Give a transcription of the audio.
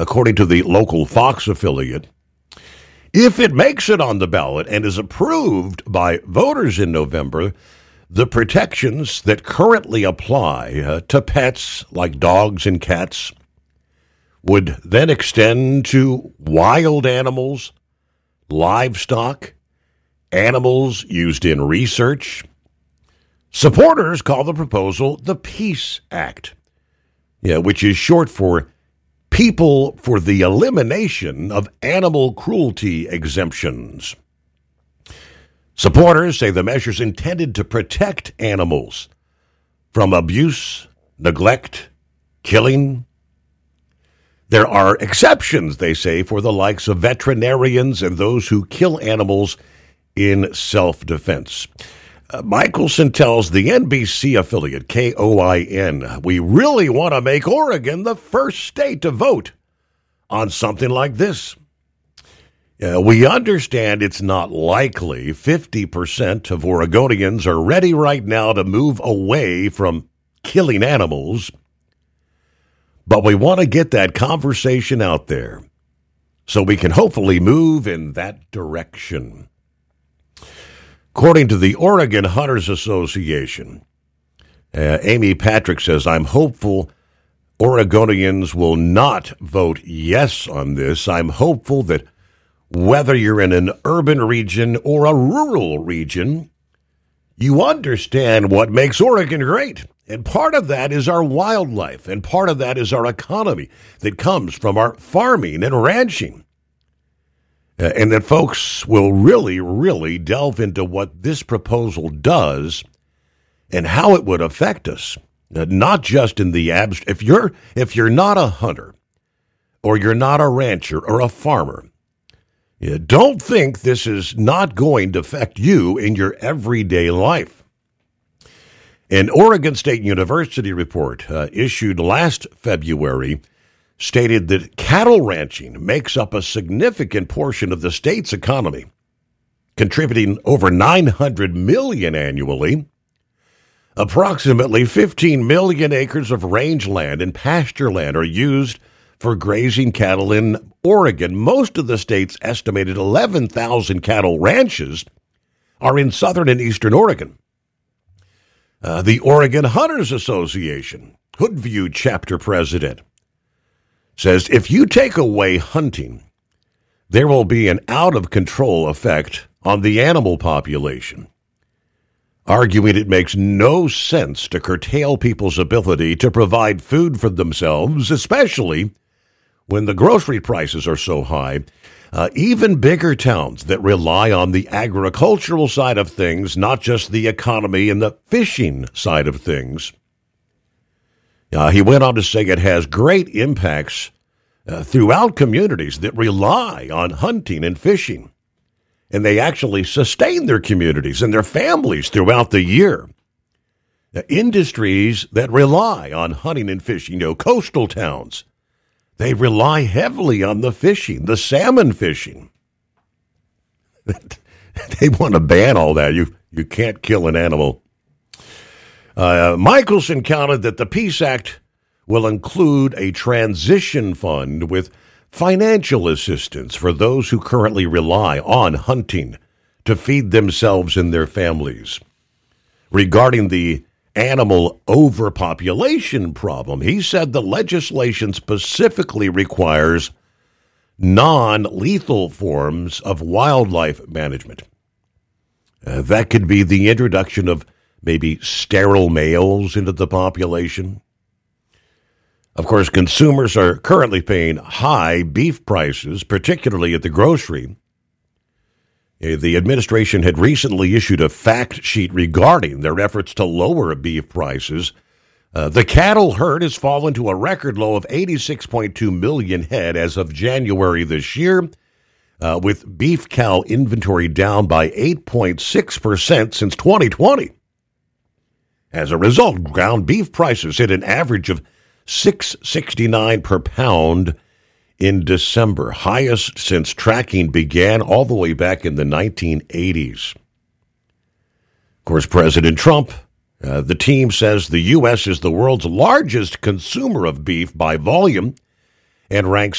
according to the local Fox affiliate. If it makes it on the ballot and is approved by voters in November, the protections that currently apply to pets like dogs and cats would then extend to wild animals, livestock, animals used in research. Supporters call the proposal the Peace Act, which is short for People for the Elimination of Animal Cruelty Exemptions. Supporters say the measure is intended to protect animals from abuse, neglect, killing. There are exceptions, they say, for the likes of veterinarians and those who kill animals in self-defense. Michelson tells the NBC affiliate KOIN, we really want to make Oregon the first state to vote on something like this. We understand it's not likely 50% of Oregonians are ready right now to move away from killing animals, but we want to get that conversation out there so we can hopefully move in that direction. According to the Oregon Hunters Association, Amy Patrick says, I'm hopeful Oregonians will not vote yes on this. I'm hopeful that whether you're in an urban region or a rural region, you understand what makes Oregon great. And part of that is our wildlife, and part of that is our economy that comes from our farming and ranching. And that folks will really, really delve into what this proposal does and how it would affect us, not just in the abstract. If you're not a hunter or you're not a rancher or a farmer, don't think this is not going to affect you in your everyday life. An Oregon State University report issued last February stated that cattle ranching makes up a significant portion of the state's economy, contributing over $900 million annually. Approximately 15 million acres of rangeland and pasture land are used for grazing cattle in Oregon. Most of the state's estimated 11,000 cattle ranches are in southern and eastern Oregon. The Oregon Hunters Association, Hoodview chapter president, says if you take away hunting, there will be an out-of-control effect on the animal population, arguing it makes no sense to curtail people's ability to provide food for themselves, especially when the grocery prices are so high. Even bigger towns that rely on the agricultural side of things, not just the economy and the fishing side of things. He went on to say it has great impacts throughout communities that rely on hunting and fishing. And they actually sustain their communities and their families throughout the year. Industries that rely on hunting and fishing, coastal towns, they rely heavily on the fishing, the salmon fishing. They want to ban all that. You can't kill an animal. Michelson counted that the Peace Act will include a transition fund with financial assistance for those who currently rely on hunting to feed themselves and their families. Regarding the animal overpopulation problem, he said the legislation specifically requires non-lethal forms of wildlife management. That could be the introduction of maybe sterile males into the population. Of course, consumers are currently paying high beef prices, particularly at the grocery. The administration had recently issued a fact sheet regarding their efforts to lower beef prices. The cattle herd has fallen to a record low of 86.2 million head as of January this year, with beef cow inventory down by 8.6% since 2020. As a result, ground beef prices hit an average of $6.69 per pound in December, highest since tracking began all the way back in the 1980s. Of course, President Trump, the team says the U.S. is the world's largest consumer of beef by volume and ranks